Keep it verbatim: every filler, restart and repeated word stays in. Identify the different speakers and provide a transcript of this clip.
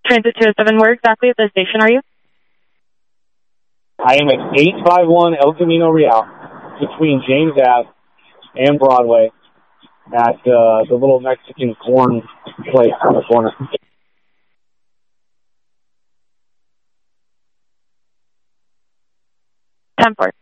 Speaker 1: Transit two oh seven, where exactly at the station are you?
Speaker 2: I am at eight five one El Camino Real, between James Ave and Broadway, at uh, the little Mexican corn place on the corner.
Speaker 1: ten four.